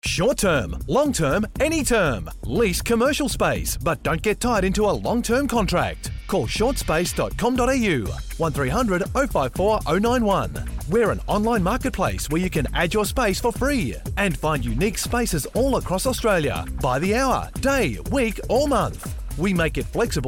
Short term, long term, any term. Lease commercial space, but don't get tied into a long-term contract. Call shortspace.com.au 1300 054 091. We're an online marketplace where you can add your space for free and find unique spaces all across Australia by the hour, day, week or month. We make it flexible